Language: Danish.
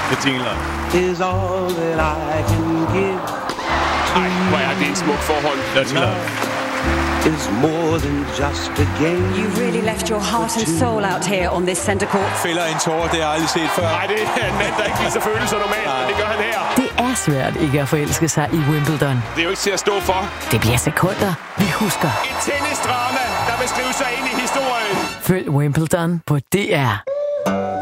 Det jingler. Is all that I can give. Ej, hvor er det en smuk forhold. That's love. Is more than just a game. You really left your heart and soul out here on this center court. Fælder en tårer, det har jeg aldrig set før. Nej, det er en mand, der ikke viser følelser normalt, men det gør han her. Det er svært ikke at forelske sig i Wimbledon. Det er jo ikke til at stå for. Det bliver sekunder, vi husker. Et tennisdrama, der vil skrive sig ind i historien. Følg Wimbledon på DR.